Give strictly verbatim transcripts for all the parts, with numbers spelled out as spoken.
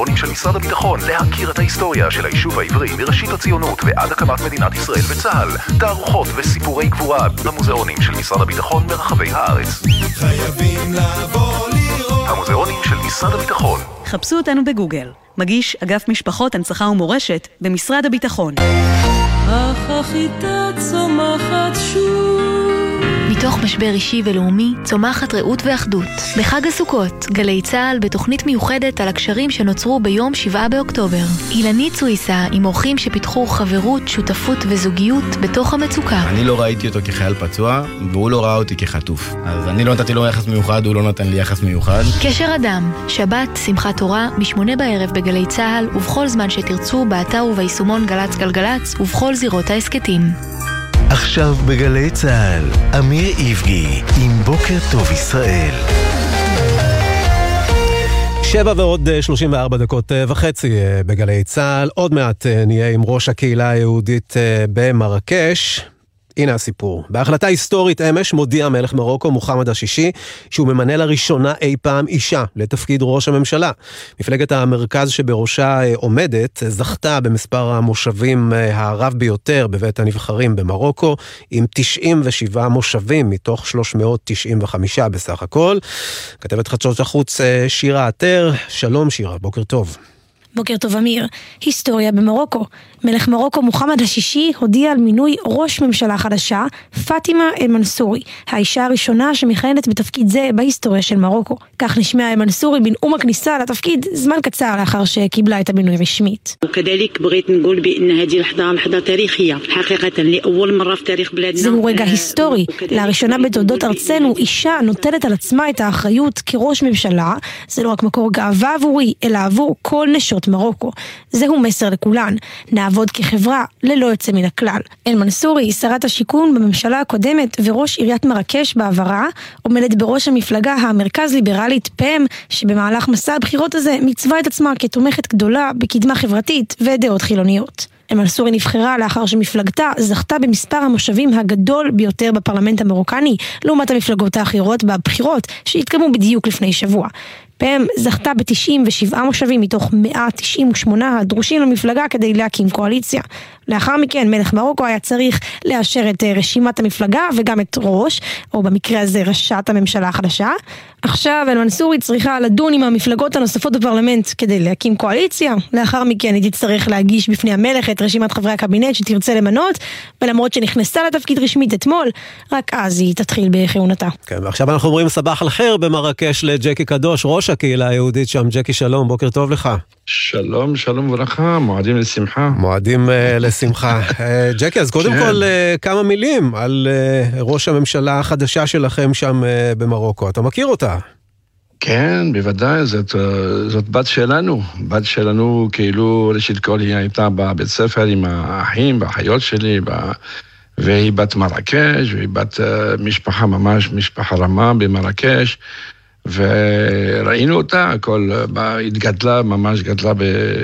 של משרד הביטחון להכיר את ההיסטוריה של היישוב העברי מראשית הציונות ועד הקמת מדינת ישראל וצה"ל, תערוכות וסיפורי גבורה במוזיאונים של משרד הביטחון ברחבי הארץ. חייבים לבוא לראות המוזיאונים של משרד הביטחון. חפשו אותנו בגוגל. מגיש אגף משפחות, הנצחה ומורשת במשרד הביטחון. אך החיטה צומחת שוב. מתוך משבר אישי ולאומי צומחת רעות ואחדות. בחג הסוכות, גלי צהל בתוכנית מיוחדת על הקשרים שנוצרו ביום שבעה באוקטובר. אילנית סוויסה עם אורחים שפיתחו חברות, שותפות וזוגיות בתוך המצוקה. אני לא ראיתי אותו כחייל פצוע, והוא לא ראה אותי כחטוף. אז אני לא נתתי לו יחס מיוחד, הוא לא נתן לי יחס מיוחד. קשר אדם, שבת, שמחת תורה, משמונה בערב בגלי צהל, ובכל זמן שתרצו, באתר וביישומון גלץ גלגלץ, ובכל זירות העסקתים. עכשיו בגלי צהל, אמיר איבגי עם בוקר טוב ישראל. שבע ועוד שלושים וארבע דקות וחצי בגלי צהל. עוד מעט נהיה עם ראש הקהילה היהודית במרקש. הנה הסיפור. בהחלטה היסטורית אמש מודיע מלך מרוקו מוחמד השישי שהוא ממנה לראשונה אי פעם אישה לתפקיד ראש הממשלה. מפלגת המרכז שבראשה עומדת זכתה במספר המושבים הרב ביותר בבית הנבחרים במרוקו, עם תשעים ושבעה מושבים מתוך שלוש מאות תשעים וחמש בסך הכל. כתבת חדשות החוץ שירה עטר. שלום שירה, בוקר טוב. בוקר טוב אמיר. היסטוריה במרוקו. מלך מרוקו מוחמד השישי הודיע על מינוי ראש ממשלה חדשה, פאטימה אל-מנסורי, האישה הראשונה שמכהנת בתפקיד זה בהיסטוריה של מרוקו. כך נשמע אל-מנסורי בנאום הכניסה לתפקיד זמן קצר לאחר שקיבלה את המינוי רשמית. וכדליק בغيت נقول بان هذه اللحظه لحظه تاريخيه حقيقه لاول مره في تاريخ بلادنا. זהו רגע היסטורי. לראשונה בתולדות ארצנו אישה נוטלת על עצמה את האחריות כראש ממשלה. זה לא רק מקור גאווה עבורי, אלא עבור כל נשות מרוקו. זהו מסר לכולן. נעבוד כחברה ללא יוצא מן הכלל. אל-מנסורי, שרת השיכון בממשלה הקודמת וראש עיריית מרקש בעברה, עומדת בראש המפלגה המרכז ליברלית פם, שבמהלך מסע הבחירות הזה מצווה את עצמה כתומכת גדולה בקדמה חברתית ודעות חילוניות. אל-מנסורי נבחרה לאחר שמפלגתה זכתה במספר המושבים הגדול ביותר בפרלמנט המרוקני, לעומת המפלגות האחרות בבחירות שהתקיימו בדיוק לפני שבוע. פם זכתה ב-תשעים ושבעה מושבים מתוך מאה תשעים ושמונה הדרושים למפלגה כדי להקים קואליציה. לאחר מכן מלך מרוקו היה צריך לאשר את רשימת המפלגה וגם את ראש, או במקרה הזה ראשת הממשלה החדשה. עכשיו אל-מנסורי צריכה לדון עם המפלגות הנוספות בפרלמנט כדי להקים קואליציה. לאחר מכן היא תצטרך להגיש בפני המלך את רשימת חברי הקבינט שתרצה למנות, ולמרות שנכנסה לתפקיד רשמית אתמול, רק אז היא תתחיל בכהונתה. כן, ועכשיו אנחנו אומרים סבח אל-חיר במרקש לג'קי קדוש, ראש הקהילה היהודית שם. ג'קי, שלום, בוקר טוב לך. שלום, שלום וברכה, מועדים לשמחה. מועדים uh, לשמחה. uh, ג'קי, אז קודם כן. כל uh, כמה מילים על uh, ראש הממשלה החדשה שלכם שם uh, במרוקו. אתה מכיר אותה? כן, בוודאי, זאת, זאת בת שלנו. בת שלנו, כאילו, ראשית כל היא הייתה בבית ספר עם האחים והאחיות שלי, ב... והיא בת מרקש, והיא בת uh, משפחה ממש, משפחה רמה במרקש, וראינו אותה, כל, התגדלה, ממש גדלה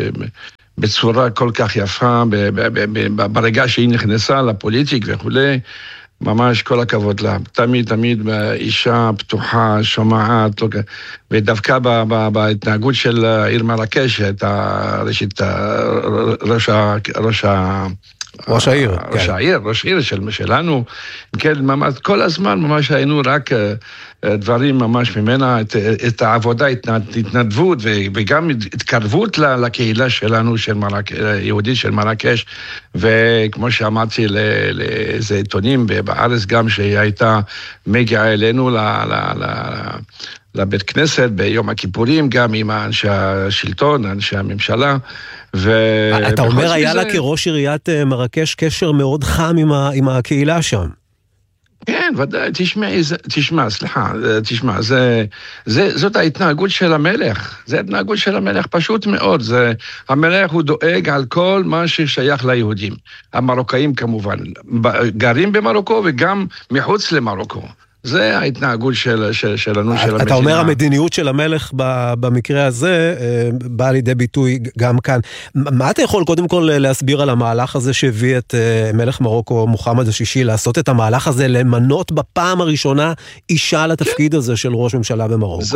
בצורה כל כך יפה, ברגע שהיא נכנסה לפוליטיק וכו', ממש כל הכבוד לה. תמיד, תמיד אישה פתוחה, שומעת, ודווקא בהתנהגות של עיר מרקש, את ראשית, ראש ה... ראש העיר, ראש כן. העיר, ראש העיר של, שלנו, כן, ממש, כל הזמן ממש היינו רק דברים ממש ממנה, את, את העבודה, את התנדבות וגם התקרבות לקהילה שלנו, של מרק, יהודית של מרקש, וכמו שאמרתי לאיזה עיתונים בארץ גם שהיא הייתה מגיעה אלינו ל... ל, ל לבית כנסת ביום הכיפורים, גם עם אנשי השלטון, אנשי הממשלה. אתה אומר, היה לה כראש עיריית מרקש קשר מאוד חם עם, ה, עם הקהילה שם. כן, ודאי, תשמע, תשמע, סליחה, תשמע, זה, זה, זאת ההתנהגות של המלך, זה ההתנהגות של המלך פשוט מאוד, זה, המלך הוא דואג על כל מה ששייך ליהודים, המרוקאים כמובן, גרים במרוקו וגם מחוץ למרוקו. זה ההתנהגות של, של, שלנו, של המדינה. אתה אומר, המדיניות של המלך במקרה הזה באה לידי ביטוי גם כאן. מה אתה יכול קודם כל להסביר על המהלך הזה שהביא את מלך מרוקו מוחמד השישי לעשות את המהלך הזה, למנות בפעם הראשונה אישה לתפקיד הזה של ראש ממשלה במרוקו? זה,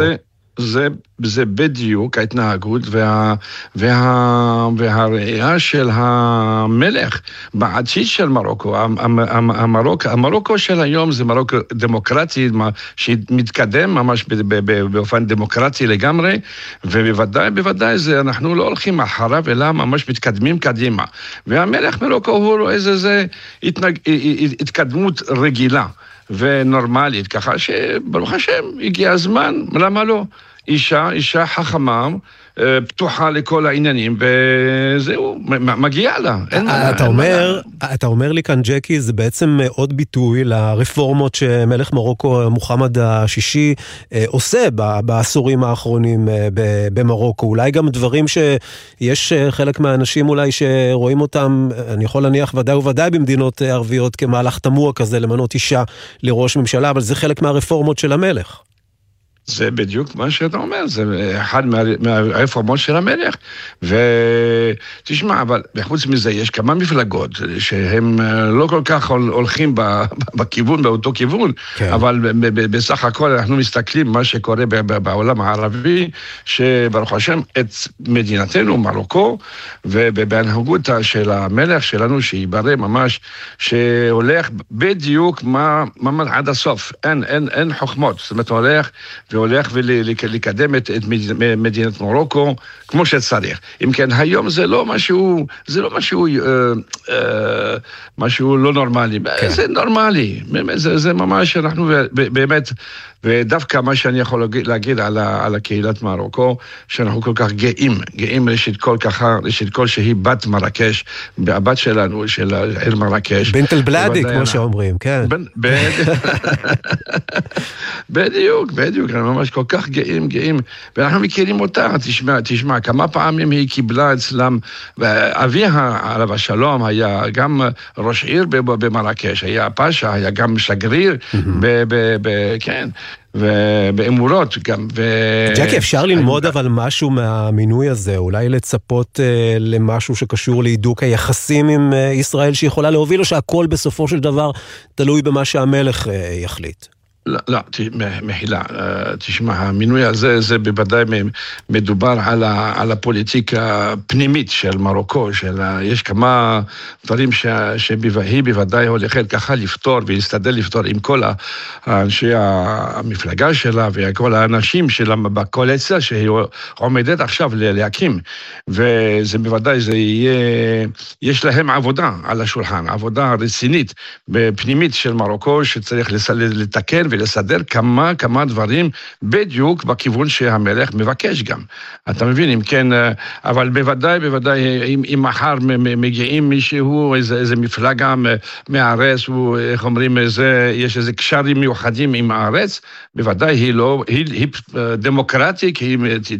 זה, זה בדיוק ההתנהגות וה, וה, והראייה של המלך בעתיד של מרוקו. המרוקו, המרוקו של היום זה מרוקו דמוקרטי, שמתקדם ממש באופן דמוקרטי לגמרי, ובוודאי, בוודאי זה, אנחנו לא הולכים אחריו, אלא ממש מתקדמים קדימה. והמלך מרוקו הוא רואה איזה זה התנג, התקדמות רגילה ונורמלית, ככה שברוך השם הגיע הזמן, למה לא? אישה, אישה חכמה, פתוחה לכל העניינים, וזהו, מגיע לה. אתה אומר, אתה אומר לי כאן, ג'קי, זה בעצם עוד ביטוי לרפורמות שמלך מרוקו מוחמד השישי עושה בעשורים האחרונים במרוקו. אולי גם דברים שיש חלק מהאנשים אולי שרואים אותם, אני יכול להניח ודאי וודאי במדינות ערביות כמהלך תמוה כזה למנות אישה לראש ממשלה, אבל זה חלק מהרפורמות של המלך. זה בדיוק מה שאתה אומר, זה אחד מהרפורמות של המלך, ותשמע, אבל בחוץ מזה יש כמה מפלגות שהם לא כל כך הולכים בכיוון, באותו כיוון, כן. אבל בסך הכל אנחנו מסתכלים מה שקורה בעולם הערבי, שברוך השם את מדינתנו, מרוקו, ובהנהגות של המלך שלנו, שיברא ממש, שהולך בדיוק מה, מה עד הסוף, אין, אין, אין חוכמות, זאת אומרת, הולך והולך ולקדם את, את מדינת מרוקו כמו שצריך. אם כן, היום זה לא משהו, זה לא משהו, אה, אה, משהו לא נורמלי. כן. זה נורמלי. זה, זה ממש, אנחנו באמת, ודווקא מה שאני יכול להגיד על, על הקהילת מרוקו, שאנחנו כל כך גאים, גאים ראשית כל ככה, ראשית כל שהיא בת מרקש, הבת שלנו, של העיר מרקש. בנט אל-בלאדי, כמו שאומרים, כן. בדיוק, בדיוק, אנחנו ממש כל כך גאים, גאים, ואנחנו מכירים אותה, תשמע, תשמע, כמה פעמים היא קיבלה אצלם, אביה עליו השלום היה גם ראש עיר במרקש, היה פאשה, היה גם שגריר, כן, ובאמורות גם. ג'קי, אפשר ללמוד אבל משהו מהמינוי הזה, אולי לצפות למשהו שקשור להידוק היחסים עם ישראל שיכולה להוביל, או שהכל בסופו של דבר תלוי במה שהמלך יחליט? לא, לא, מחילה, תשמע, המינוי הזה, זה בוודאי מדובר על, ה, על הפוליטיקה הפנימית של מרוקו, של, יש כמה דברים שהיא בוודאי הולכת ככה לפתור, ולהסתדל לפתור עם כל האנשי המפלגה שלה, וכל האנשים שלה בקואליציה, שהיא עומדת עכשיו להקים, וזה בוודאי, זה יהיה, יש להם עבודה על השולחן, עבודה רצינית, בפנימית של מרוקו, שצריך לתקן, ולסדר כמה, כמה דברים בדיוק בכיוון שהמלך מבקש גם. אתה מבין, אם כן, אבל בוודאי, בוודאי, אם, אם מחר מגיעים מישהו, איזה, איזה מפלגה מהארץ, הוא, איך אומרים, איזה, יש איזה קשרים מיוחדים עם הארץ, בוודאי היא לא, היא, היא דמוקרטית, היא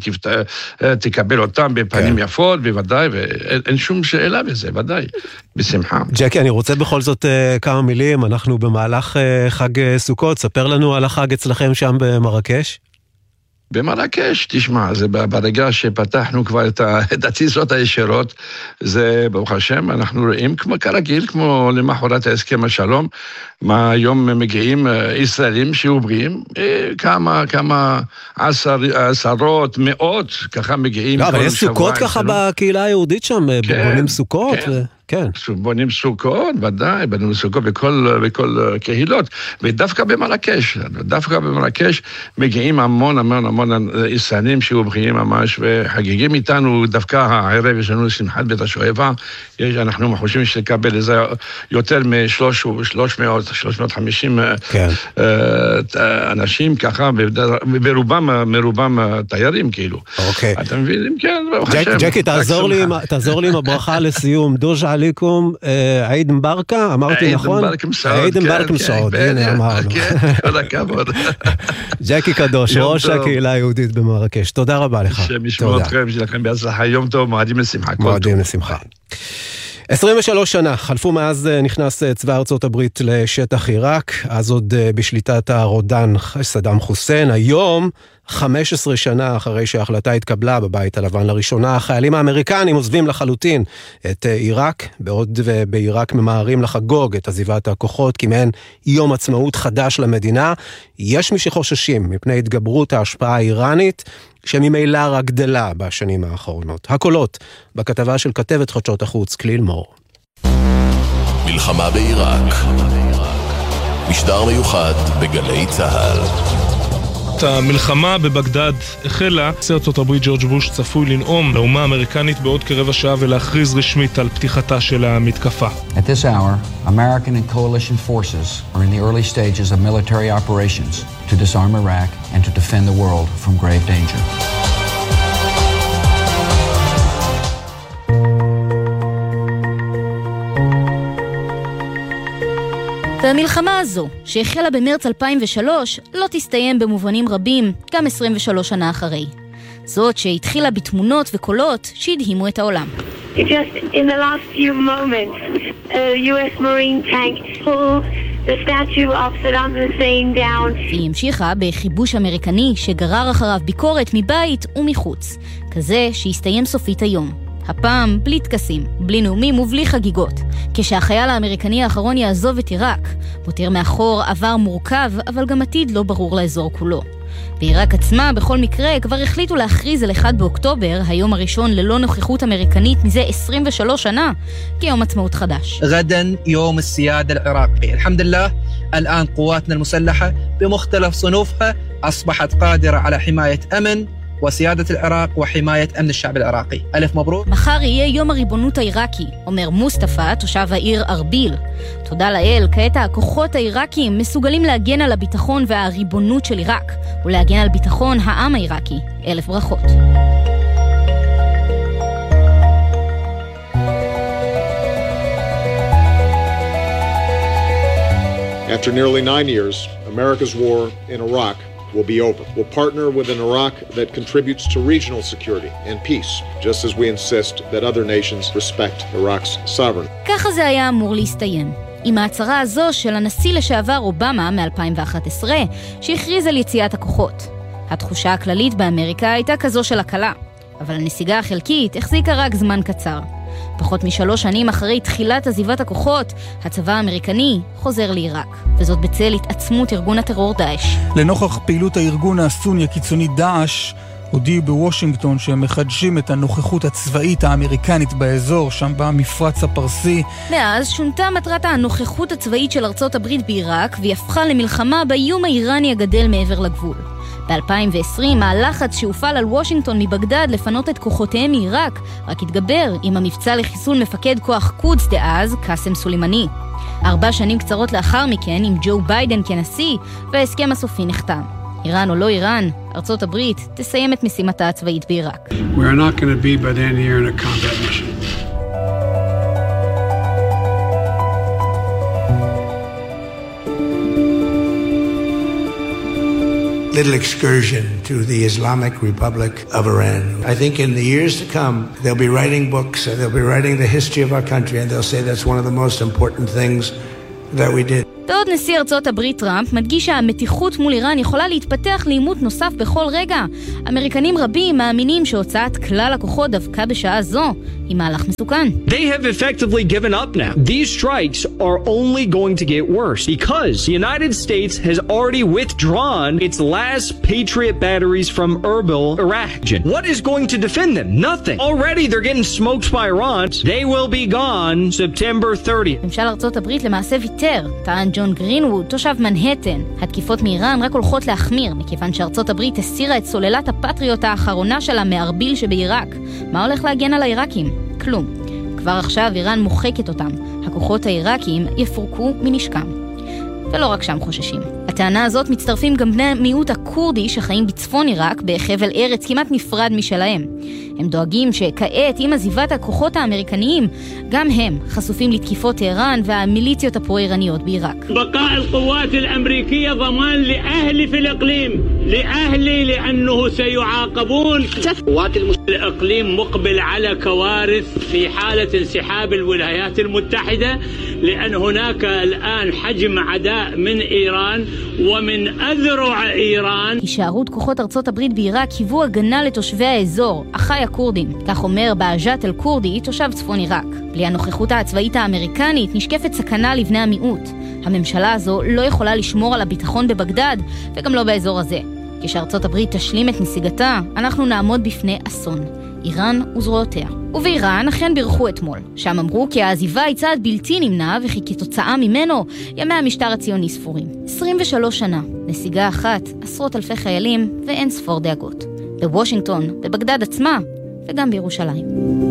תקבל אותם בפנים כן. יפות, בוודאי, ואין שום שאלה בזה, ודאי, בשמחה. ג'קי, אני רוצה בכל זאת כמה מילים, אנחנו במהלך חג סוכות, ספר לנו על החג אצלכם שם במרקש. במרקש, תשמע, זה ברגע שפתחנו כבר את, את הטיסות הישירות, זה ברוך השם, אנחנו רואים כמו כרגיל, כמו למחרת ההסכם השלום, מה היום מגיעים ישראלים שעוברים, כמה, כמה עשר, עשרות, מאות, ככה מגיעים. לא, אבל יש סוכות ככה בקהילה היהודית שם, כן, בונים סוכות. כן. ו... כן. בונים סוכות, ודאי, בונים סוכות בכל, בכל קהילות, ודווקא במרקש, דווקא במרקש מגיעים המון המון המון ישראלים שעוברים ממש וחגיגים איתנו, דווקא הערב יש לנו שמחת בית השואבה, אנחנו חושבים שקבל איזה יותר משלוש מאות, שלוש מאות וחמישים כן. אנשים ככה, ברובם, מרובם תיירים כאילו. אוקיי. אתה מבין? כן, ג'קי, תעזור לי עם הברכה לסיום, דוז' עליכום, עיד מברקה, אמרתי נכון? עיד מברקה מסעוד, הנה אמרנו. כל הכבוד. ג'קי קדוש, ראש הקהילה היהודית במרקש, תודה רבה לך. שם ישמעו אתכם, שלכם בהצלחה, יום טוב, מועדים לשמחה. מועדים לשמחה. עשרים ושלוש שנה חלפו מאז נכנס צבא ארצות הברית לשטח עיראק, אז עוד בשליטת הרודן סדאם חוסיין. היום, חמש עשרה שנה אחרי שההחלטה התקבלה בבית הלבן לראשונה, החיילים האמריקנים עוזבים לחלוטין את עיראק, בעוד בעיראק ממהרים לחגוג את עזיבת הכוחות כמעין יום עצמאות חדש למדינה. יש מי שחוששים מפני התגברות ההשפעה האיראנית, שממילא רק גדלה בשנים האחרונות. הקולות בכתבה של כתבת חדשות החוץ כליל מור. מלחמה בעיראק, משדר מיוחד בגלי צהל. המלחמה בבגדד החלה. נשיא ארצות הברית ג'ורג' בוש צפוי לנאום לאומה האמריקנית בעוד כרבע שעה ולהכריז רשמית על פתיחתה של המתקפה. At this hour, American and coalition forces are in the early stages of military operations to disarm Iraq and to defend the world from grave danger. והמלחמה הזו, שהחלה במרץ אלפיים ושלוש, לא תסתיים במובנים רבים, גם עשרים ושלוש שנה אחרי. זאת שהתחילה בתמונות וקולות שהדהימו את העולם. Just in the last few moments, a U S Marine tank pulled the statue of Saddam Hussein down. היא המשיכה בכיבוש אמריקני שגרר אחריו ביקורת מבית ומחוץ, כזה שהסתיים סופית היום. הפעם בלי תקסים, בלי נאומים ובלי חגיגות. כשהחייל האמריקני האחרון יעזוב את עיראק, מותיר מאחור עבר מורכב, אבל גם עתיד לא ברור לאזור כולו. בעיראק עצמה, בכל מקרה, כבר החליטו להכריז על אחד באוקטובר, היום הראשון ללא נוכחות אמריקנית מזה עשרים ושלוש שנה, כיום עצמאות חדש. غدا يوم السيادة العراقي. الحمد لله الآن قواتنا المسلحة بمختلف صنوفها أصبحت قادرة على حماية أمن وسيادة العراق وحماية أمن الشعب العراقي. ألف مبروك. מחר יהיה יום הריבונות העיראקי, אומר מוסטפא, תושב העיר ארביל. תודה לאל, כעת הכוחות העיראקים מסוגלים להגן על הביטחון והריבונות של עיראק, ולהגן על ביטחון העם העיראקי. אלף ברכות. After nearly nine years, America's war in Iraq will be over. We'll partner with an Iraq that contributes to regional security and peace, just as we insist that other nations respect Iraq's sovereignty. ככה זה היה אמור להסתיים. עם ההצהרה הזו של הנשיא לשעבר אובמה מ-אלפיים ואחת עשרה, שהכריז על יציאת הכוחות. התחושה הכללית באמריקה הייתה כזו של הקלה, אבל הנסיגה החלקית החזיקה רק זמן קצר. פחות משלוש שנים אחרי תחילת עזיבת הכוחות, הצבא האמריקני חוזר לעיראק, וזאת בצל התעצמות ארגון הטרור דאעש. לנוכח פעילות הארגון הסוני הקיצוני דאעש, הודיעו בוושינגטון שהם מחדשים את הנוכחות הצבאית האמריקנית באזור, שם במפרץ הפרסי. מאז שונתה מטרת הנוכחות הצבאית של ארצות הברית בעיראק, והיא הפכה למלחמה באיום האיראני הגדל מעבר לגבול. ב-אלפיים ועשרים הלחץ שהופעל על וושינגטון מבגדד לפנות את כוחותיהם מעיראק רק התגבר עם המבצע לחיסול מפקד כוח קודס דאז, קאסם סולימני. ארבע שנים קצרות לאחר מכן עם ג'ו ביידן כנשיא, וההסכם הסופי נחתם. איראן או לא איראן, ארצות הברית תסיים את משימתה הצבאית בעיראק. We are not going to be by the end of the year in a combat mission. Little excursion to the Islamic Republic of Iran. I think in the years to come, they'll be writing books, and they'll be writing the history of our country, and they'll say that's one of the most important things that we did. בעוד נשיא ארצות הברית טראמפ מדגיש שהמתיחות מול איראן יכולה להתפתח לעימות נוסף בכל רגע. אמריקנים רבים מאמינים שהוצאת כלל הכוחות דווקא בשעה זו היא מהלך מסוכן. They have effectively given up now. These strikes are only going to get worse because the United States has already withdrawn its last Patriot batteries from Erbil, Iraq. What is going to defend them? Nothing. Already they're getting smoked by Iran. They will be gone September thirtieth. ממשל ארצות הברית למעשה ויתר, טען ג'ון גרינווד, תושב מנהטן. התקיפות מאיראן רק הולכות להחמיר, מכיוון שארצות הברית הסירה את סוללת הפטריוט האחרונה שלה מארביל שבעיראק. מה הולך להגן על העיראקים? כלום. כבר עכשיו איראן מוחקת אותם. הכוחות העיראקים יפורקו מנשקם. ולא רק שם חוששים. הטענה הזאת מצטרפים גם בני מיעוט הקורדי שחיים בצפון עיראק בחבל ארץ כמעט נפרד משלהם. הם דואגים שכעת עם עזיבת הכוחות האמריקניים, גם הם חשופים לתקיפות איראן והמיליציות הפרו-איראניות בעיראק. בקاء القوات الأمريكية ضمان لأهل فلسطين لأهلي لأنه سيعاقبون. قوات الإقليم مقبل على كوارث في حالة انسحاب الولايات المتحدة لأن هناك الآن حجم عداء من إيران ومن أذرع إيران. הישארות כוחות ארצות הברית בעיראק היוו הגנה לתושבי האזור, אחי הכורדים. כך אומר באג'ת אל-כורדי, תושב צפון עיראק. בלי הנוכחות הצבאית האמריקנית נשקפת סכנה לבני המיעוט. הממשלה הזו לא יכולה לשמור על הביטחון בבגדד, וגם לא באזור הזה. כשארצות הברית תשלים את נסיגתה, אנחנו נעמוד בפני אסון. איראן וזרועותיה. ובאיראן אכן בירכו אתמול. שם אמרו כי העזיבה היא צעד בלתי נמנע, וכי כתוצאה ממנו ימי המשטר הציוני ספורים. עשרים ושלוש שנה, נסיגה אחת, עשרות אלפי חיילים ואין ספור דאגות. בוושינגטון, בבגדד עצמה וגם בירושלים.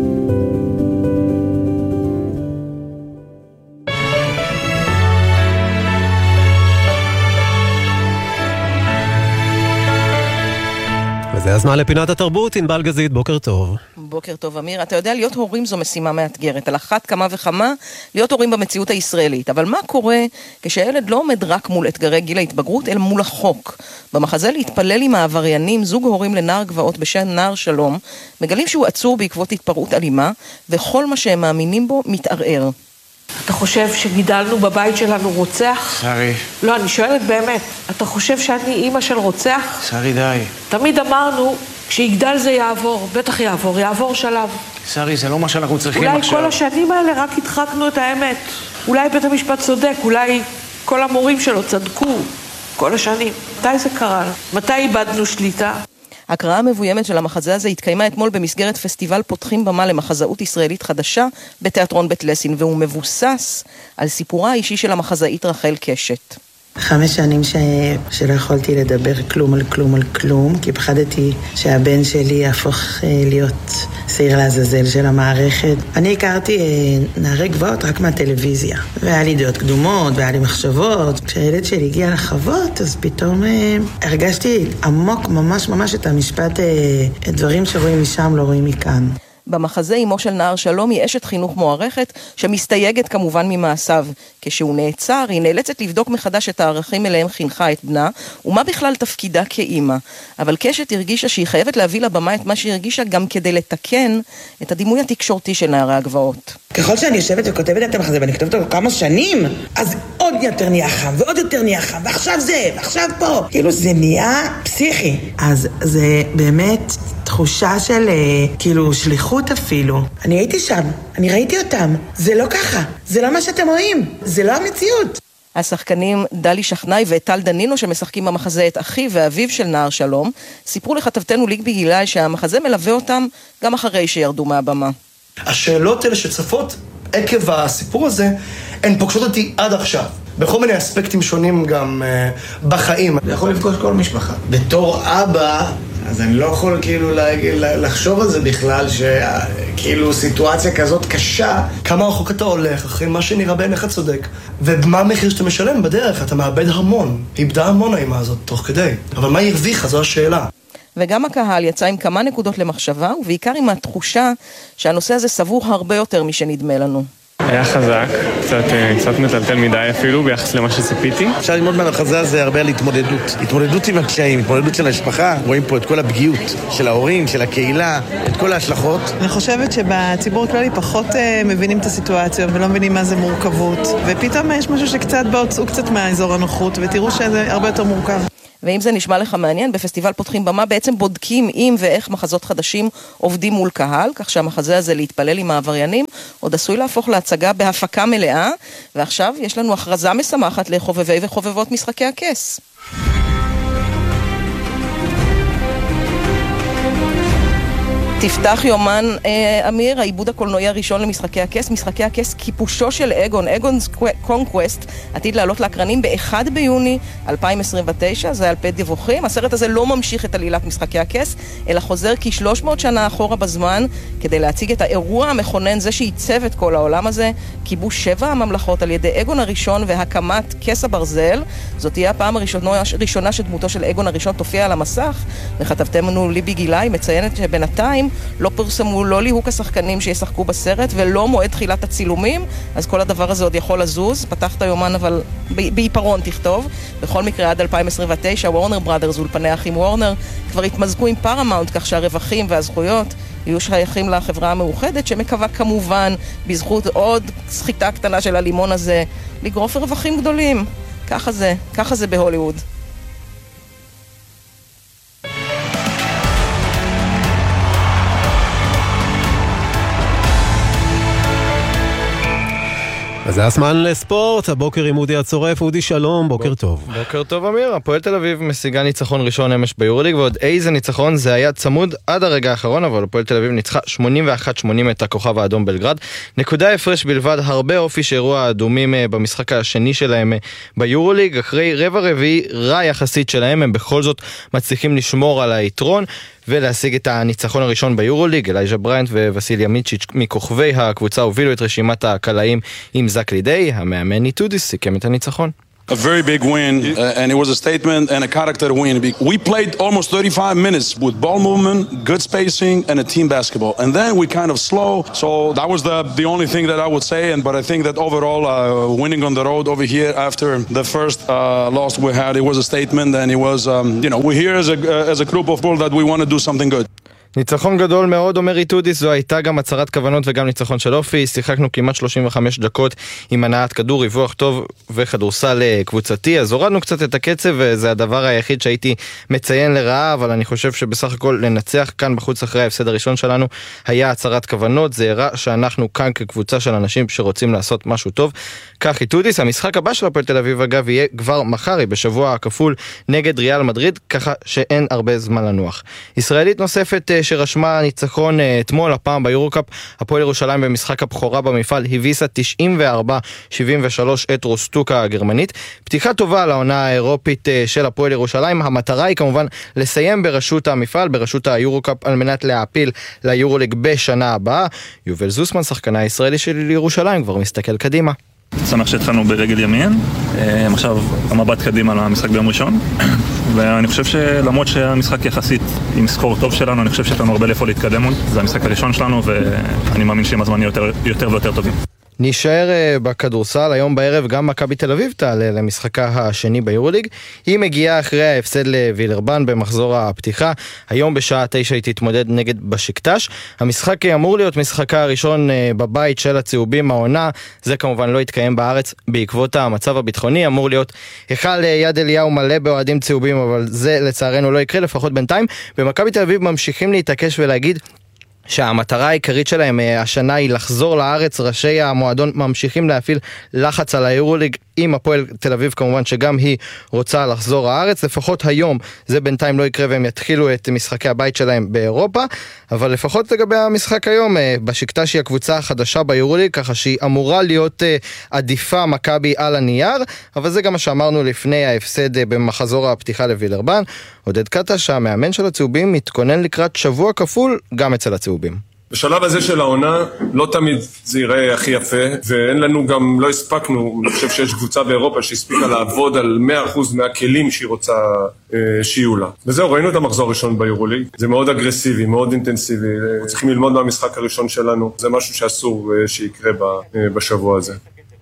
וזה הזמן לפינת התרבות, ענבל גזית, בוקר טוב. בוקר טוב, אמיר. אתה יודע, להיות הורים זו משימה מאתגרת. על אחת כמה וכמה, להיות הורים במציאות הישראלית. אבל מה קורה כשהילד לא עומד רק מול אתגרי גיל ההתבגרות, אלא מול החוק? במחזה להתפלל עם העבריינים, זוג הורים לנער גבעות בשם נער שלום, מגלים שהוא עצור בעקבות התפרעות אלימה, וכל מה שהם מאמינים בו מתערער. אתה חושב שגידלנו בבית שלנו רוצח? שרי. לא, אני שואלת באמת. אתה חושב שאני אימא של רוצח? שרי, די. תמיד אמרנו, כשיגדל זה יעבור. בטח יעבור, יעבור שלב. שרי, זה לא מה שאנחנו צריכים אולי עכשיו. אולי כל השנים האלה רק הדחקנו את האמת. אולי בית המשפט צודק, אולי כל המורים שלו צדקו. כל השנים. מתי זה קרה? מתי איבדנו שליטה? הקראה המבוימת של המחזה הזה התקיימה אתמול במסגרת פסטיבל פותחים במה למחזאות ישראלית חדשה בתיאטרון בית לסין, והוא מבוסס על סיפורה האישי של המחזאית רחל קשת. חמש שנים ש... שלא יכולתי לדבר כלום על כלום על כלום, כי פחדתי שהבן שלי יהפוך להיות שעיר לעזאזל של המערכת. אני הכרתי נערי גבעות רק מהטלוויזיה, והיה לי דעות קדומות והיה לי מחשבות. כשהילד שלי הגיע לחוות, אז פתאום הרגשתי עמוק ממש ממש את המשפט, דברים שרואים משם לא רואים מכאן. במחזה אמו של נער שלום היא אשת חינוך מוערכת שמסתייגת כמובן ממעשיו. כשהוא נעצר, היא נאלצת לבדוק מחדש את הערכים אליהם חינכה את בנה, ומה בכלל תפקידה כאימא. אבל קשת הרגישה שהיא חייבת להביא לבמה את מה שהיא הרגישה גם כדי לתקן את הדימוי התקשורתי של נערי הגבעות. ככל שאני יושבת וכותבת את המחזה ואני כותבת אותו כמה שנים, אז עוד יותר נהיה חם ועוד יותר נהיה חם, ועכשיו זה, ועכשיו פה. כאילו זה נהיה פסיכי. אז זה באמת תחושה של כאילו שליחות אפילו. אני הייתי שם, אני ראיתי אותם. זה לא ככה, זה לא מה שאתם רואים, זה לא המציאות. השחקנים דלי שכנאי וטל דנינו שמשחקים במחזה את אחיו ואביו של נער שלום, סיפרו לכתבתנו ליגבי גילי שהמחזה מלווה אותם גם אחרי שירדו מהבמה. השאלות האלה שצפות עקב הסיפור הזה, הן פוגשות אותי עד עכשיו. בכל מיני אספקטים שונים גם uh, בחיים. זה יכול לפגוש כל משפחה. בתור אבא, אז אני לא יכול כאילו לחשוב על זה בכלל, שכאילו סיטואציה כזאת קשה. כמה רחוק אתה הולך אחרי מה שנראה בעיניך צודק, ומה המחיר שאתה משלם בדרך, אתה מאבד המון. היא איבדה המון האימה הזאת תוך כדי. אבל מה היא הרוויחה? זו השאלה. וגם הקהל יצא עם כמה נקודות למחשבה, ובעיקר עם התחושה שהנושא הזה סבור הרבה יותר משנדמה לנו. היה חזק, קצת, קצת מטלטל מדי אפילו ביחס למה שציפיתי. אפשר ללמוד מהמחזה הזה הרבה על התמודדות. התמודדות עם הקשיים, התמודדות של המשפחה. רואים פה את כל הפגיעות של ההורים, של הקהילה, את כל ההשלכות. אני חושבת שבציבור הכללי פחות uh, מבינים את הסיטואציה ולא מבינים מה זה מורכבות. ופתאום יש משהו שקצת בהוצאו קצת מהאזור הנוחות, ותראו שזה הרבה יותר מורכב. ואם זה נשמע לך מעניין, בפסטיבל פותחים במה בעצם בודקים אם ואיך מחזות חדשים עובדים מול קהל, כך שהמחזה הזה להתפלל עם העבריינים עוד עשוי להפוך להצגה בהפקה מלאה, ועכשיו יש לנו הכרזה משמחת לחובבי וחובבות משחקי הכס. תפתח יומן, אה, אמיר, העיבוד הקולנועי הראשון למשחקי הכס, משחקי הכס כיפושו של אגון, אגונ's קונקווסט, עתיד לעלות לאקרנים ב-אחד ביוני אלפיים עשרים ותשע, זה על פי דיווחים. הסרט הזה לא ממשיך את עלילת משחקי הכס, אלא חוזר כ-שלוש מאות שנה אחורה בזמן, כדי להציג את האירוע המכונן, זה שייצב את כל העולם הזה, כיבוש שבע הממלכות על ידי אגון הראשון והקמת כס הברזל. זאת תהיה הפעם הראשונה, הראשונה שדמותו של אגון הראשון תופיע על המסך, וכתבתנו ליבי גילי מציינת שבינתיים לא פרסמו לא ליהוק השחקנים שישחקו בסרט ולא מועד תחילת הצילומים, אז כל הדבר הזה עוד יכול לזוז. פתח את היומן אבל בעיפרון תכתוב. בכל מקרה עד אלפיים עשרים ותשע וורנר בראדרס אולפני האחים וורנר כבר התמזגו עם פרמאונט, כך שהרווחים והזכויות יהיו שייכים לחברה המאוחדת, שמקווה כמובן בזכות עוד סחיטה קטנה של הלימון הזה לגרוף רווחים גדולים. ככה זה, ככה זה בהוליווד. אז זה הזמן לספורט, הבוקר עם אודי הצורף. אודי שלום, בוקר טוב. בוקר טוב אמיר, הפועל תל אביב משיגה ניצחון ראשון אמש ביורוליג, ועוד איזה ניצחון, זה היה צמוד עד הרגע האחרון, אבל הפועל תל אביב ניצחה שמונים ואחת שמונים את הכוכב האדום בלגרד. נקודה הפרש בלבד, הרבה אופי שהראו האדומים במשחק השני שלהם ביורוליג, אחרי רבע רביעי רע יחסית שלהם, הם בכל זאת מצליחים לשמור על היתרון ולהשיג את הניצחון הראשון ביורוליג. אלייז'ה בריינט וווסיליה מיצ'יץ' מכוכבי הקבוצה הובילו את רשימת הקלעים עם זק לידי. המאמן ניטודיס סיכם את הניצחון. A very big win, uh, and it was a statement and a character win. We played almost thirty-five minutes with ball movement, good spacing, and a team basketball. And then we kind of slow, so that was the the only thing that I would say. And but I think that overall, uh, winning on the road over here after the first uh, loss we had, it was a statement, and it was, um, you know, we're here as a uh, as a group of people that we want to do something good. ניצחון גדול מאוד, אומר איטודיס, זו הייתה גם הצהרת כוונות וגם ניצחון של אופי. שיחקנו כמעט שלושים וחמש דקות עם הנעת כדור, ריווח טוב וכדורסל קבוצתי, אז הורדנו קצת את הקצב, וזה הדבר היחיד שהייתי מציין לרעה, אבל אני חושב שבסך הכל לנצח כאן בחוץ אחרי ההפסד הראשון שלנו היה הצהרת כוונות. זה הראה שאנחנו כאן כקבוצה של אנשים שרוצים לעשות משהו טוב. כך איטודיס. המשחק הבא של הפועל תל אביב אגב יהיה כבר מחר, בשבוע הכפול נגד ריאל מדריד, ככה שאין הרבה זמן לנוח. ישראלית נוספת שרשמה ניצחון אתמול, הפעם ביורוקאפ, הפועל ירושלים במשחק הבכורה במפעל הביסה תשעים וארבע שבעים ושלוש את רוסטוקה הגרמנית. פתיחה טובה לעונה האירופית של הפועל ירושלים. המטרה היא כמובן לסיים בראשות המפעל, בראשות היורוקאפ, על מנת להעפיל ליורוליג בשנה הבאה. יובל זוסמן, שחקנה הישראלי של ירושלים, כבר מסתכל קדימה. שמח שהתחלנו ברגל ימין, עכשיו המבט קדימה למשחק ביום ראשון, ואני חושב שלמרות שהמשחק יחסית עם סקור טוב שלנו, אני חושב שיש לנו הרבה לאיפה להתקדם. זה המשחק הראשון שלנו, ואני מאמין שעם הזמן יותר, יותר ויותר טובים. נשאר בכדורסל, היום בערב גם מכבי תל אביב תעלה למשחקה השני ביורוליג. היא מגיעה אחרי ההפסד לווילרבן במחזור הפתיחה. היום בשעה תשע היא תתמודד נגד בשקטש. המשחק אמור להיות משחקה הראשון בבית של הצהובים העונה. זה כמובן לא יתקיים בארץ בעקבות המצב הביטחוני. אמור להיות היכל יד אליהו מלא באוהדים צהובים, אבל זה לצערנו לא יקרה, לפחות בינתיים. במכבי תל אביב ממשיכים להתעקש ולהגיד שהמטרה העיקרית שלהם השנה היא לחזור לארץ. ראשי המועדון ממשיכים להפעיל לחץ על היורוליג עם הפועל תל אביב כמובן, שגם היא רוצה לחזור לארץ. לפחות היום זה בינתיים לא יקרה והם יתחילו את משחקי הבית שלהם באירופה, אבל לפחות לגבי המשחק היום, בשקטש היא הקבוצה החדשה ביורוליג, ככה שהיא אמורה להיות עדיפה מכבי על הנייר, אבל זה גם מה שאמרנו לפני ההפסד במחזור הפתיחה לווילרבן. עודד קטש, המאמן של הצהובים, מתכונן לקראת שבוע כפול גם אצל הצהובים. בשלב הזה של העונה לא תמיד זה יראה הכי יפה, ואין לנו גם, לא הספקנו, אני חושב שיש קבוצה באירופה שהספיקה לעבוד על מאה אחוז מהכלים שהיא רוצה אה, שיהיו לה. וזהו, ראינו את המחזור הראשון ביורוליג, זה מאוד אגרסיבי, מאוד אינטנסיבי, צריכים ללמוד מהמשחק הראשון שלנו, זה משהו שאסור אה, שיקרה ב, אה, בשבוע הזה.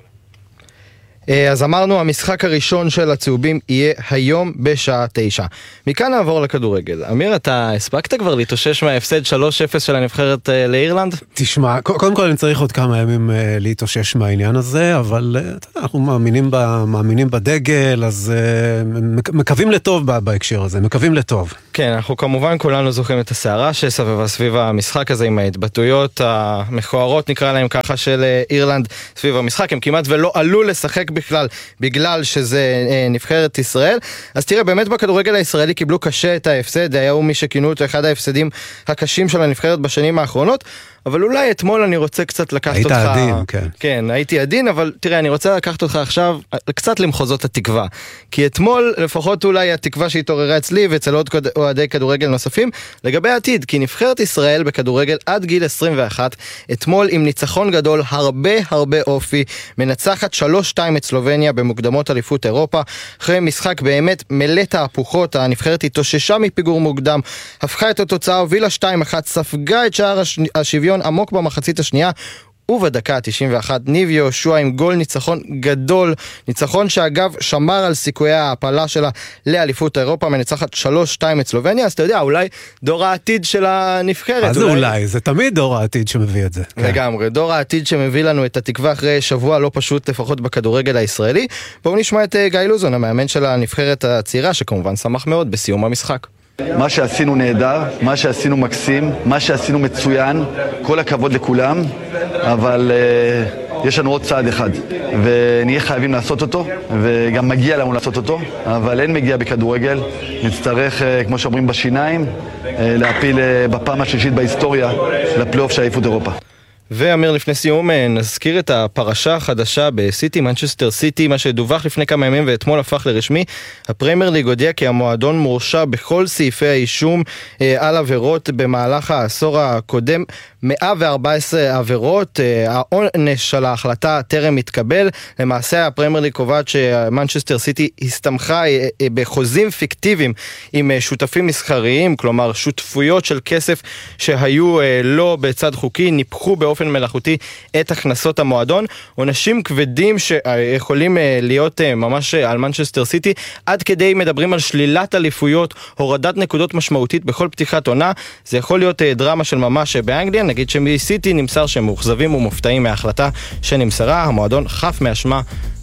אז אמרנו, המשחק הראשון של הצהובים יהיה היום בשעה תשע. מכאן נעבור לכדורגל. אמיר, אתה הספקת כבר להתאושש מההפסד שלוש אפס של הנבחרת לאירלנד? תשמע, קודם כל אני צריך עוד כמה ימים להתאושש מהעניין הזה, אבל אנחנו מאמינים, ב, מאמינים בדגל, אז מקווים לטוב בהקשר הזה, מקווים לטוב. כן, אנחנו כמובן כולנו זוכרים את הסערה שסבבה סביב המשחק הזה, עם ההתבטאויות המכוערות, נקרא להם ככה, של אירלנד סביב המשחק. הם כמעט ולא עלו לשחק בכלל, בגלל שזה נבחרת ישראל. אז תראה, באמת בכדורגל הישראלי קיבלו קשה את ההפסד, היו מי שכינו אותו אחד ההפסדים הקשים של הנבחרת בשנים האחרונות, אבל אולי אתמול אני רוצה קצת לקחת היית אותך... היית עדין, כן. כן, הייתי עדין, אבל תראה, אני רוצה לקחת אותך עכשיו קצת למחוזות התקווה. כי אתמול, לפחות אולי התקווה שהתעוררה אצלי ואצל עוד אוהדי כדורגל נוספים, לגבי העתיד, כי נבחרת ישראל בכדורגל עד גיל עשרים ואחת, אתמול עם ניצחון גדול, הרבה הרבה אופי, מנצחת שלוש שתיים את סלובניה במוקדמות אליפות אירופה. אחרי משחק באמת מלא תהפוכות, הנבחרת התאוששה מפיגור מוקדם, הפכה את התוצאה, הובילה שתיים אחת, ספגה את שער השוויון עמוק במחצית השנייה, ובדקה ה-תשעים ואחת ניב יהושע עם גול ניצחון גדול, ניצחון שאגב שמר על סיכויי ההעפלה שלה לאליפות אירופה, מנצחת שלוש שתיים את סלובניה. אז אתה יודע, אולי דור העתיד של הנבחרת. אז אולי, אולי זה תמיד דור העתיד שמביא את זה. לגמרי, דור העתיד שמביא לנו את התקווה אחרי שבוע לא פשוט, לפחות בכדורגל הישראלי. בואו נשמע את גיא לוזון, המאמן של הנבחרת הצעירה, שכמובן שמח מאוד בסיום המשחק. מה שעשינו נהדר, מה שעשינו מקסים, מה שעשינו מצוין, כל הכבוד לכולם, אבל uh, יש לנו עוד צעד אחד, ונהיה חייבים לעשות אותו, וגם מגיע לנו לעשות אותו, אבל אין מגיע בכדורגל, נצטרך, uh, כמו שאומרים בשיניים, uh, להפיל uh, בפעם השלישית בהיסטוריה לפלייאוף של אליפות אירופה. ואמיר, לפני סיום נזכיר את הפרשה החדשה בסיטי, מנצ'סטר סיטי, מה שדווח לפני כמה ימים ואתמול הפך לרשמי. הפרמייר ליג הודיע כי המועדון מורשע בכל סעיפי האישום אה, על עבירות במהלך העשור הקודם, מאה וארבע עשרה עבירות. אה, העונש של ההחלטה טרם התקבל. למעשה הפרמייר ליג קובעת שמנצ'סטר סיטי הסתמכה אה, אה, בחוזים פיקטיביים עם אה, שותפים מסחריים, כלומר שותפויות של כסף שהיו אה, לא בצד חוקי, ניפחו באופן מלאכותי את הכנסות המועדון. עונשים כבדים שיכולים להיות ממש על מנצ'סטר סיטי, עד כדי מדברים על שלילת אליפויות, הורדת נקודות משמעותית בכל פתיחת עונה. זה יכול להיות דרמה של ממש באנגליה. נגיד שמסיטי נמסר שהם מאוכזבים ומופתעים מההחלטה שנמסרה. המועדון חף מאשמה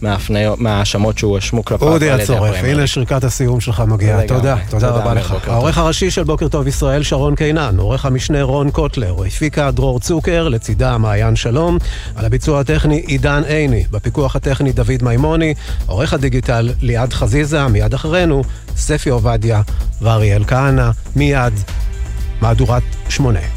מהאשמות שהוא אשמו כלפיו. אודי הצורף, הנה שריקת הסיום שלך מגיעה. תודה, תודה רבה לך. העורך הראשי של בוקר טוב ישראל שרון קינן, עורך המשנה רון קוטלר, הפיקה דרור צוקר, לצידה מעיין שלום, על הביצוע הטכני עידן עיני, בפיקוח הטכני דוד מימוני, עורך הדיגיטל ליעד חזיזה, מיד אחרינו ספי עובדיה ואריאל כהנא, מיד מהדורת שמונה.